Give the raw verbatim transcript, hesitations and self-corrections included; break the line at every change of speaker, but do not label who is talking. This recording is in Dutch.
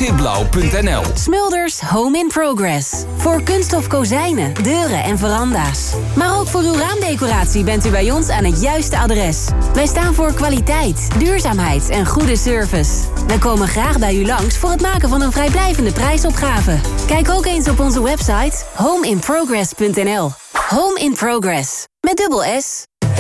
schipblauw punt n l.
Smulders Home in Progress. Voor kunststof kozijnen, deuren en veranda's. Maar ook voor uw raamdecoratie bent u bij ons aan het juiste adres. Wij staan voor kwaliteit, duurzaamheid en goede service. We komen graag bij u langs voor het maken van een vrijblijvende prijsopgave. Kijk ook eens op onze website home in progress punt n l. Home in Progress. Met dubbel S.